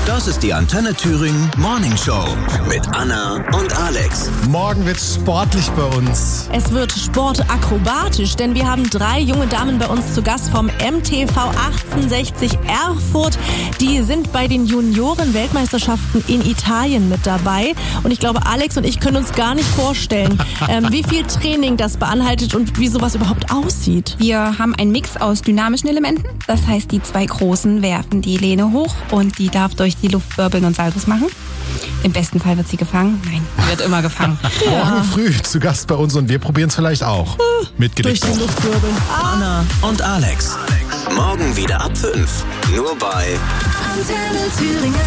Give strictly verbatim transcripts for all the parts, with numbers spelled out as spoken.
Das ist die Antenne Thüringen Morning Show mit Anna und Alex. Morgen wird's sportlich bei uns. Es wird sportakrobatisch, denn wir haben drei junge Damen bei uns zu Gast vom M T V achtzehnhundertsechzig Erfurt. Die sind bei den Junioren-Weltmeisterschaften in Italien mit dabei. Und ich glaube, Alex und ich können uns gar nicht vorstellen, ähm, wie viel Training das beinhaltet und wie sowas überhaupt aussieht. Wir haben einen Mix aus dynamischen Elementen. Das heißt, die zwei Großen werfen die Lehne hoch und die darf durch die Luft wirbeln und Saltos machen. Im besten Fall wird sie gefangen. Nein, sie wird immer gefangen. Ja. Morgen früh zu Gast bei uns und wir probieren es vielleicht auch. Mit Durch die Luft wirbeln. Anna und Alex. Morgen wieder ab fünf. Nur bei Antenne Thüringen.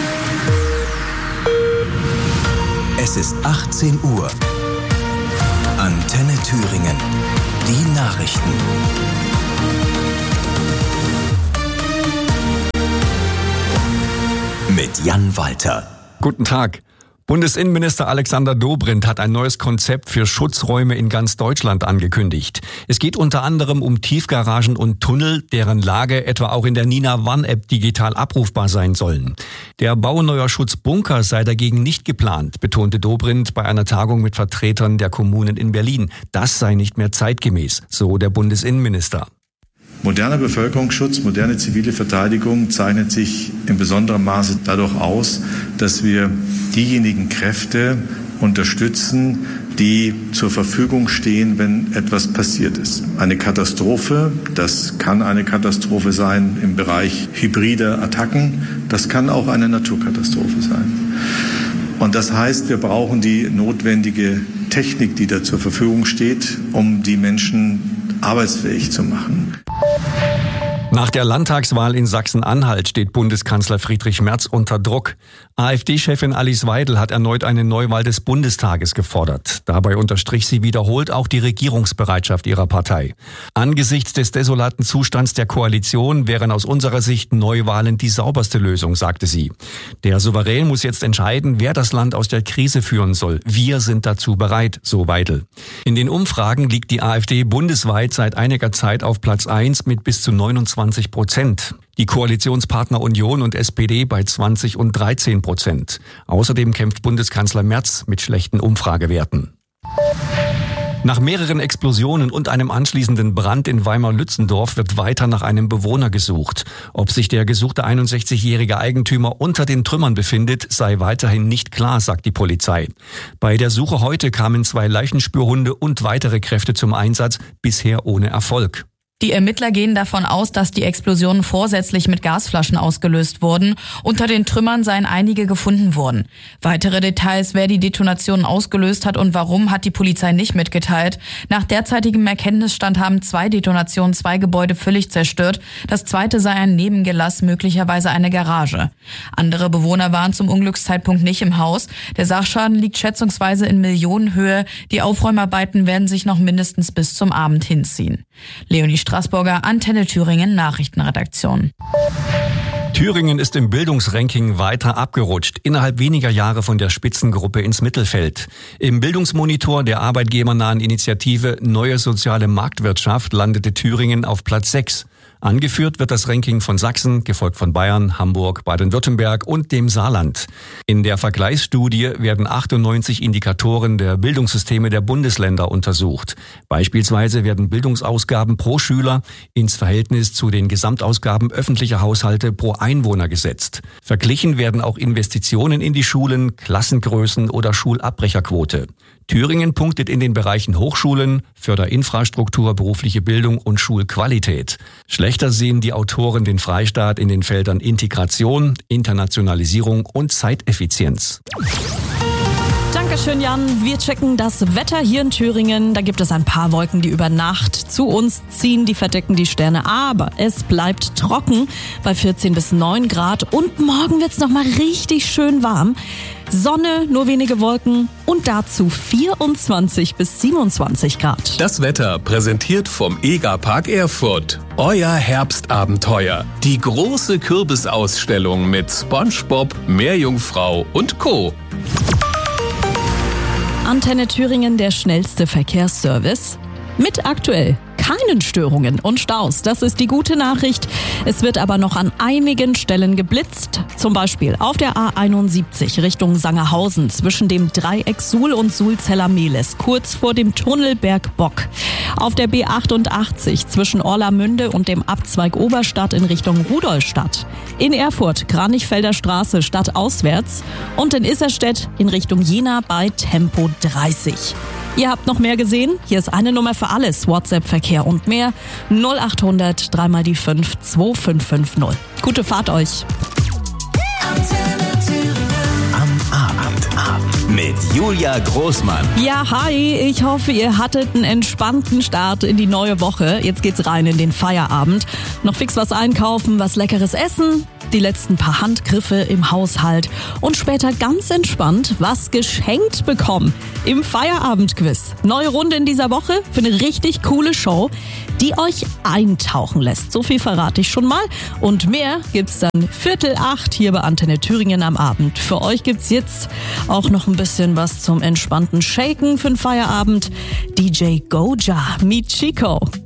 Es ist achtzehn Uhr. Antenne Thüringen. Die Nachrichten. Mit Jan Walter. Guten Tag. Bundesinnenminister Alexander Dobrindt hat ein neues Konzept für Schutzräume in ganz Deutschland angekündigt. Es geht unter anderem um Tiefgaragen und Tunnel, deren Lage etwa auch in der Nina One-App digital abrufbar sein sollen. Der Bau neuer Schutzbunker sei dagegen nicht geplant, betonte Dobrindt bei einer Tagung mit Vertretern der Kommunen in Berlin. Das sei nicht mehr zeitgemäß, so der Bundesinnenminister. Moderner Bevölkerungsschutz, moderne zivile Verteidigung zeichnet sich in besonderem Maße dadurch aus, dass wir diejenigen Kräfte unterstützen, die zur Verfügung stehen, wenn etwas passiert ist. Eine Katastrophe, das kann eine Katastrophe sein im Bereich hybrider Attacken, das kann auch eine Naturkatastrophe sein. Und das heißt, wir brauchen die notwendige Technik, die da zur Verfügung steht, um die Menschen arbeitsfähig zu machen. Nach der Landtagswahl in Sachsen-Anhalt steht Bundeskanzler Friedrich Merz unter Druck. AfD-Chefin Alice Weidel hat erneut eine Neuwahl des Bundestages gefordert. Dabei unterstrich sie wiederholt auch die Regierungsbereitschaft ihrer Partei. Angesichts des desolaten Zustands der Koalition wären aus unserer Sicht Neuwahlen die sauberste Lösung, sagte sie. Der Souverän muss jetzt entscheiden, wer das Land aus der Krise führen soll. Wir sind dazu bereit, so Weidel. In den Umfragen liegt die AfD bundesweit seit einiger Zeit auf Platz eins mit bis zu neunundzwanzig Prozent. Die Koalitionspartner Union und S P D bei zwanzig und dreizehn Prozent. Außerdem kämpft Bundeskanzler Merz mit schlechten Umfragewerten. Nach mehreren Explosionen und einem anschließenden Brand in Weimar-Lützendorf wird weiter nach einem Bewohner gesucht. Ob sich der gesuchte einundsechzigjährige Eigentümer unter den Trümmern befindet, sei weiterhin nicht klar, sagt die Polizei. Bei der Suche heute kamen zwei Leichenspürhunde und weitere Kräfte zum Einsatz, bisher ohne Erfolg. Die Ermittler gehen davon aus, dass die Explosionen vorsätzlich mit Gasflaschen ausgelöst wurden. Unter den Trümmern seien einige gefunden worden. Weitere Details, wer die Detonationen ausgelöst hat und warum, hat die Polizei nicht mitgeteilt. Nach derzeitigem Erkenntnisstand haben zwei Detonationen zwei Gebäude völlig zerstört. Das zweite sei ein Nebengelass, möglicherweise eine Garage. Andere Bewohner waren zum Unglückszeitpunkt nicht im Haus. Der Sachschaden liegt schätzungsweise in Millionenhöhe. Die Aufräumarbeiten werden sich noch mindestens bis zum Abend hinziehen. Leonie Straßburger, Antenne Thüringen, Nachrichtenredaktion. Thüringen ist im Bildungsranking weiter abgerutscht, innerhalb weniger Jahre von der Spitzengruppe ins Mittelfeld. Im Bildungsmonitor der arbeitgebernahen Initiative Neue Soziale Marktwirtschaft landete Thüringen auf Platz sechs. Angeführt wird das Ranking von Sachsen, gefolgt von Bayern, Hamburg, Baden-Württemberg und dem Saarland. In der Vergleichsstudie werden achtundneunzig Indikatoren der Bildungssysteme der Bundesländer untersucht. Beispielsweise werden Bildungsausgaben pro Schüler ins Verhältnis zu den Gesamtausgaben öffentlicher Haushalte pro Einwohner gesetzt. Verglichen werden auch Investitionen in die Schulen, Klassengrößen oder Schulabbrecherquote. Thüringen punktet in den Bereichen Hochschulen, Förderinfrastruktur, berufliche Bildung und Schulqualität. Schlechter sehen die Autoren den Freistaat in den Feldern Integration, Internationalisierung und Zeiteffizienz. Dankeschön, Jan. Wir checken das Wetter hier in Thüringen. Da gibt es ein paar Wolken, die über Nacht zu uns ziehen. Die verdecken die Sterne. Aber es bleibt trocken bei vierzehn bis neun Grad. Und morgen wird's noch mal richtig schön warm. Sonne, nur wenige Wolken und dazu vierundzwanzig bis siebenundzwanzig Grad. Das Wetter präsentiert vom Egerpark Erfurt. Euer Herbstabenteuer. Die große Kürbisausstellung mit SpongeBob, Meerjungfrau und Co. Antenne Thüringen, der schnellste Verkehrsservice. Mit aktuell keinen Störungen und Staus. Das ist die gute Nachricht. Es wird aber noch an einigen Stellen geblitzt. Zum Beispiel auf der A einundsiebzig Richtung Sangerhausen zwischen dem Dreieck Suhl und Sulzeller-Mehlis, kurz vor dem Tunnelberg Bock. Auf der B achtundachtzig zwischen Orlamünde und dem Abzweig Oberstadt in Richtung Rudolstadt. In Erfurt Kranichfelder Straße stadtauswärts und in Isserstedt in Richtung Jena bei Tempo dreißig. Ihr habt noch mehr gesehen? Hier ist eine Nummer für alles. WhatsApp-Verkehr und mehr. null achthundert drei mal die fünf zwei fünf fünf null. Gute Fahrt euch. Am Abend mit Julia Großmann. Ja, hi. Ich hoffe, ihr hattet einen entspannten Start in die neue Woche. Jetzt geht's rein in den Feierabend. Noch fix was einkaufen, was Leckeres essen. Die letzten paar Handgriffe im Haushalt und später ganz entspannt was geschenkt bekommen im Feierabendquiz. Neue Runde in dieser Woche für eine richtig coole Show, die euch eintauchen lässt. So viel verrate ich schon mal und mehr gibt's dann Viertel acht hier bei Antenne Thüringen am Abend. Für euch gibt's jetzt auch noch ein bisschen was zum entspannten Shaken für den Feierabend. D J Goja, Meet Chico.